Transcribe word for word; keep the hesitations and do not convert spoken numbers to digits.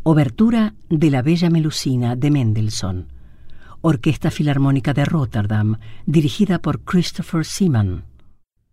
Obertura de la Bella Melusina de Mendelssohn. Orquesta Filarmónica de Rotterdam, dirigida por Christopher Seaman.